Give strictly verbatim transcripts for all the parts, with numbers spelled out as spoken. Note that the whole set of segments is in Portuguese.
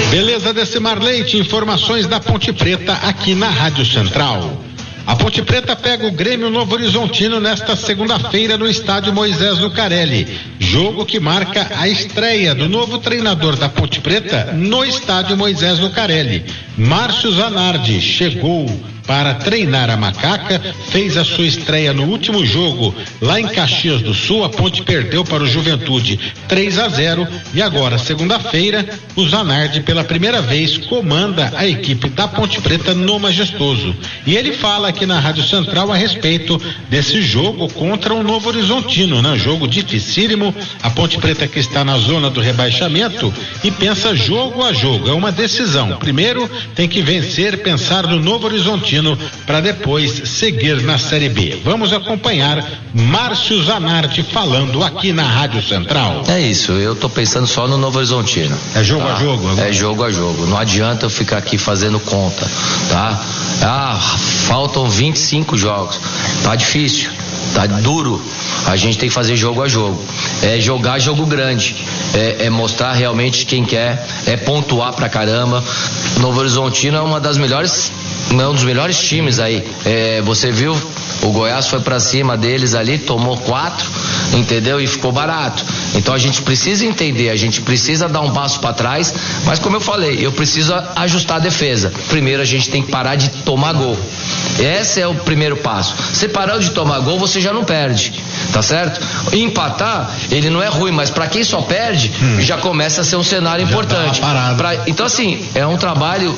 Beleza, Decimar Leite, informações da Ponte Preta aqui na Rádio Central. A Ponte Preta pega o Grêmio Novo Horizontino nesta segunda-feira no estádio Moisés Lucarelli. Jogo que marca a estreia do novo treinador da Ponte Preta no estádio Moisés Lucarelli. Márcio Zanardi chegou para treinar a Macaca, fez a sua estreia no último jogo lá em Caxias do Sul. A Ponte perdeu para o Juventude três a zero e agora, segunda-feira, o Zanardi pela primeira vez comanda a equipe da Ponte Preta no Majestoso. E ele fala aqui na Rádio Central a respeito desse jogo contra o Novo Horizontino, né? Jogo dificílimo, a Ponte Preta que está na zona do rebaixamento e pensa jogo a jogo, é uma decisão. Primeiro tem que vencer, pensar no Novo Horizontino para depois seguir na Série B. Vamos acompanhar Márcio Zanardi falando aqui na Rádio Central. É isso, eu tô pensando só no Novo Horizontino. É jogo tá? a jogo? Agora. É jogo a jogo, não adianta eu ficar aqui fazendo conta, tá? Ah, faltam vinte e cinco jogos, tá difícil, tá duro, a gente tem que fazer jogo a jogo, é jogar jogo grande, é, é mostrar realmente quem quer, é pontuar pra caramba. Novo Horizontino é uma das melhores, é um dos melhores times aí, é, você viu, o Goiás foi pra cima deles ali, tomou quatro, entendeu? E ficou barato. Então a gente precisa entender, a gente precisa dar um passo para trás, mas como eu falei, eu preciso ajustar a defesa. Primeiro a gente tem que parar de tomar gol. Esse é o primeiro passo. Você parando de tomar gol, você já não perde, tá certo? E empatar, ele não é ruim, mas para quem só perde, hum. já começa a ser um cenário já importante. Pra, então assim, é um trabalho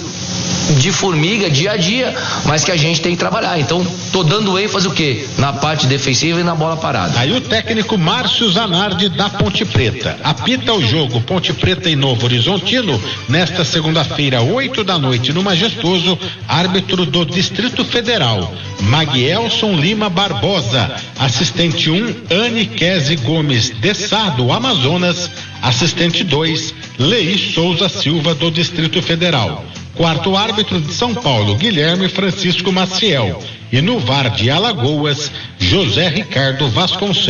de formiga, dia a dia, mas que a gente tem que trabalhar. Então, tô dando ênfase o quê? Na parte defensiva e na bola parada. Aí o técnico Márcio Zanardi da Ponte Preta apita o jogo Ponte Preta e Novo Horizontino nesta segunda-feira, oito da noite, no Majestoso. Árbitro do Distrito Federal, Maguielson Lima Barbosa. Assistente um, Anne Kese Gomes de Sá, do Amazonas. Assistente dois, Lei Souza Silva, do Distrito Federal. Quarto árbitro de São Paulo, Guilherme Francisco Maciel. E no V A R de Alagoas, José Ricardo Vasconcelos.